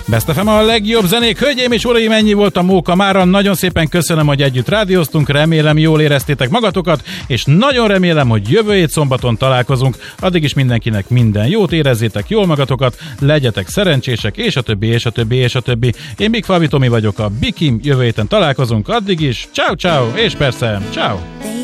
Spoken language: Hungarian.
Best FM a legjobb zenék. Hölgyeim és uraim, ennyi volt a Móka mára. Nagyon szépen köszönöm, hogy együtt rádióztunk. Remélem jól éreztétek magatokat, és nagyon remélem, hogy jövő hét szombaton találkozunk. Addig is mindenkinek minden jót, érezzétek jól magatokat, legyetek szerencsések, és a többi, és a többi, és a többi. Én Big Fabi Tomi vagyok, a Bikim, jövő héten találkozunk. Addig is, ciao ciao, és persze, ciao.